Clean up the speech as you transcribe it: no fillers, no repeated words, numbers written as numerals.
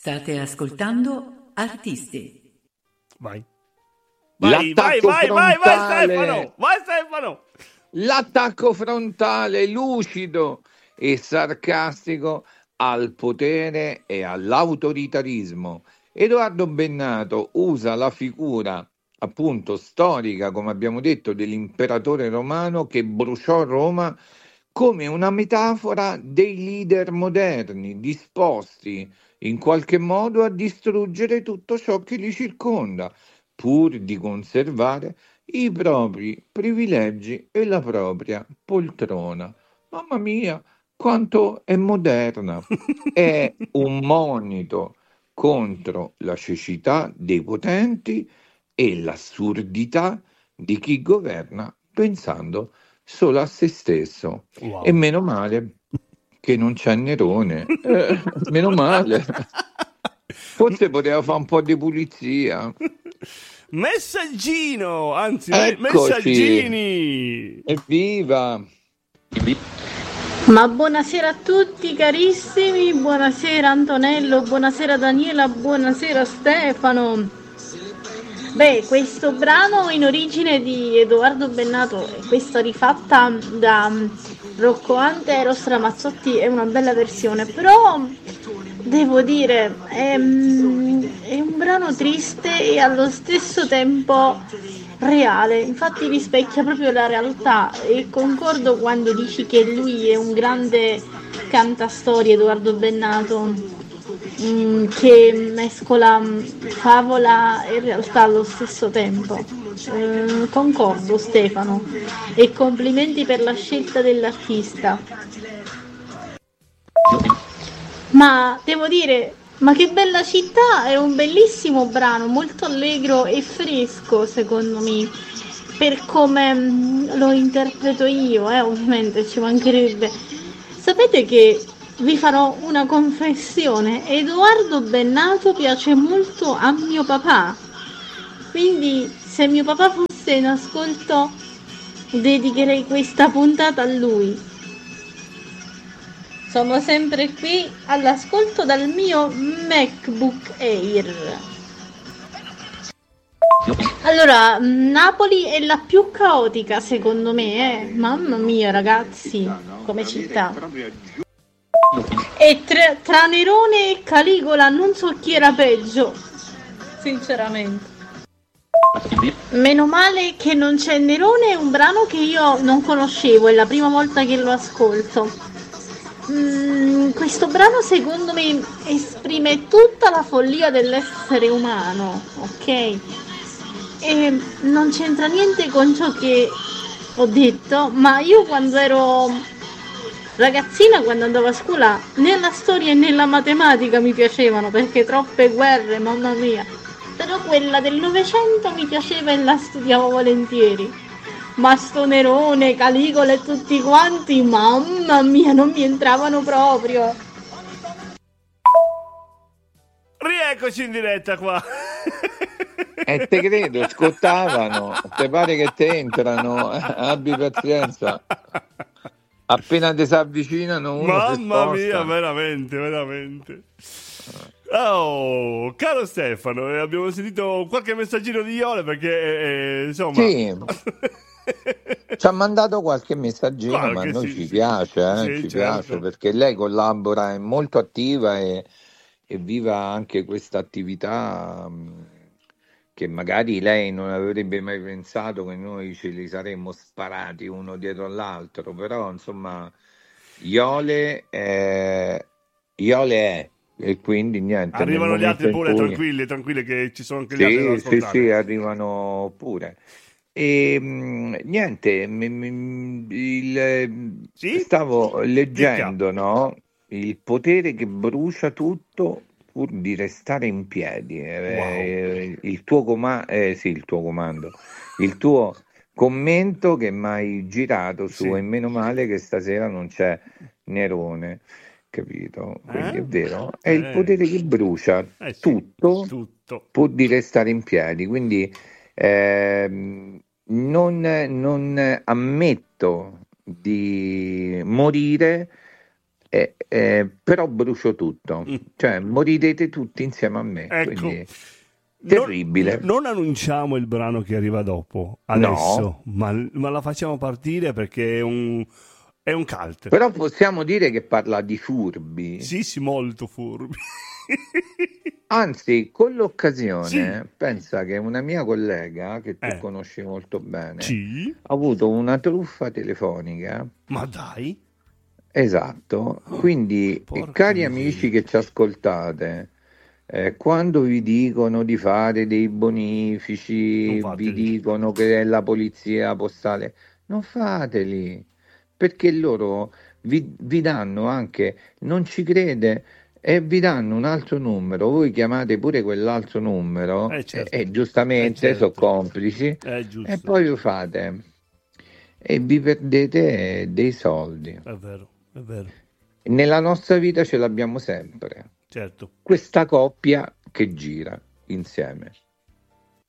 State ascoltando Artisti. Vai Stefano! L'attacco frontale lucido e sarcastico al potere e all'autoritarismo. Edoardo Bennato usa la figura appunto storica, come abbiamo detto, dell'imperatore romano che bruciò Roma come una metafora dei leader moderni disposti in qualche modo a distruggere tutto ciò che li circonda, pur di conservare i propri privilegi e la propria poltrona. Mamma mia, quanto è moderna! È un monito contro la cecità dei potenti e l'assurdità di chi governa pensando solo a se stesso. Wow. E meno male che non c'è Nerone. Meno male. Forse poteva fare un po' di pulizia. Messaggino, anzi Eccoci. messaggini. Evviva! Ma buonasera a tutti carissimi, buonasera Antonello, buonasera Daniela, buonasera Stefano. Beh, questo brano in origine di Edoardo Bennato e questa rifatta da Rocco Hunt e Eros Ramazzotti è una bella versione, però devo dire è un brano triste e allo stesso tempo reale, infatti rispecchia proprio la realtà e concordo quando dici che lui è un grande cantastorie, Edoardo Bennato, che mescola favola e realtà allo stesso tempo. Concordo Stefano e complimenti per la scelta dell'artista. Ma devo dire, ma che bella città, è un bellissimo brano, molto allegro e fresco secondo me, per come lo interpreto io, ovviamente ci mancherebbe. Sapete che vi farò una confessione, Edoardo Bennato piace molto a mio papà, quindi se mio papà fosse in ascolto dedicherei questa puntata a lui. Sono sempre qui all'ascolto dal mio MacBook Air. Allora, Napoli è la più caotica secondo me, mamma mia ragazzi, come città. E tra Nerone e Caligola non so chi era peggio, sinceramente. Meno male che non c'è Nerone, è un brano che io non conoscevo, è la prima volta che lo ascolto. Questo brano secondo me esprime tutta la follia dell'essere umano, ok? E non c'entra niente con ciò che ho detto, ma io quando ero ragazzina, quando andavo a scuola, né la storia né la matematica mi piacevano perché troppe guerre, mamma mia. Però quella del Novecento mi piaceva e la studiavo volentieri. Ma sto Nerone, Caligola e tutti quanti, mamma mia, non mi entravano proprio. Rieccoci in diretta qua. E te credo, scottavano. Te pare che te entrano, abbi pazienza. Appena ti si avvicinano uno si Mamma sposta. mia, veramente. Oh, caro Stefano, abbiamo sentito qualche messaggino di Iole perché insomma Sì. Ci ha mandato qualche messaggino, ma a Qualche, noi sì, ci sì. piace, Sì, ci certo. piace perché lei collabora, è molto attiva e viva anche questa attività che magari lei non avrebbe mai pensato che noi ce li saremmo sparati uno dietro all'altro, però insomma Iole è, e quindi niente. Arrivano nel gli altri momento pure, in cui... tranquilli che ci sono anche gli altri da ascoltare. Sì, arrivano pure. E niente, Sì? stavo leggendo, Clicca. no? Il potere che brucia tutto pur di restare in piedi. Il tuo comando, il tuo commento che mi hai girato su Sì. E meno male che stasera non c'è Nerone, capito? Quindi è vero, è il potere che brucia sì. tutto pur di restare in piedi. Quindi non ammetto di morire però brucio tutto, cioè morirete tutti insieme a me, Ecco. quindi terribile. Non annunciamo il brano che arriva dopo, adesso, ma la facciamo partire perché è un cult. Però possiamo dire che parla di furbi. Sì, molto furbi. Anzi, con l'occasione, Sì. pensa che una mia collega, che tu conosci molto bene, Sì? ha avuto una truffa telefonica. Ma dai? Esatto, quindi porca cari miseria. amici che ci ascoltate, quando vi dicono di fare dei bonifici, Non vi fateli. dicono che è la polizia postale, non fateli, perché loro vi danno anche, non ci crede, e vi danno un altro numero, voi chiamate pure quell'altro numero, Certo. e giustamente Certo. sono complici, Giusto. e poi lo fate, e vi perdete dei soldi. È vero, è vero. Nella nostra vita ce l'abbiamo sempre, Certo. questa coppia che gira insieme.